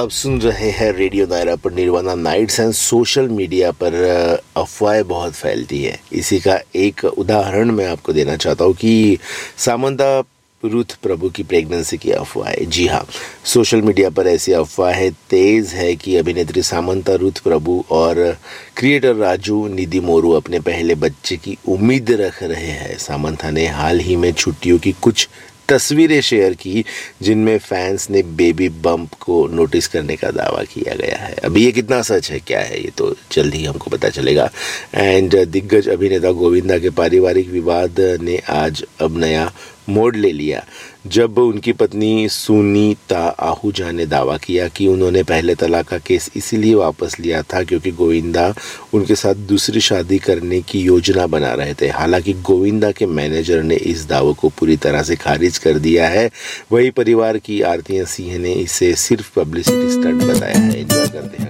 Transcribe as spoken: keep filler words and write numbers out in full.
आप सुन रहे हैं रेडियो दायरा पर nirvana nights and social media पर अफवाहें बहुत फैलती है। इसी का एक उदाहरण मैं आपको देना चाहता हूँ कि सामंता रुथ प्रभु की प्रेगनेंसी की अफवाह। जी हाँ, सोशल मीडिया पर ऐसी अफवाहें तेज़ है कि अभिनेत्री सामंता रुथ प्रभु और क्रिएटर राजू निधिमोरू अपने पहले बच्चे की उम्मीद रख रहे हैं। सामंता ने हाल ही में छुट्टियों की कुछ तस्वीरें शेयर की जिनमें फैंस ने बेबी बम्प को नोटिस करने का दावा किया गया है। अभी ये कितना सच है, क्या है, ये तो जल्द ही हमको पता चलेगा। एंड दिग्गज अभिनेता गोविंदा के पारिवारिक विवाद ने आज अब नया मोड़ ले लिया जब उनकी पत्नी सुनीता आहूजा ने दावा किया कि उन्होंने पहले तलाक का केस इसीलिए वापस लिया था क्योंकि गोविंदा उनके साथ दूसरी शादी करने की योजना बना रहे थे। हालांकि गोविंदा के मैनेजर ने इस दावों को पूरी तरह से खारिज कर दिया है। वही परिवार की आरती सिंह ने इसे सिर्फ पब्लिसिटी स्टंट बताया है। एंजॉय करते हैं।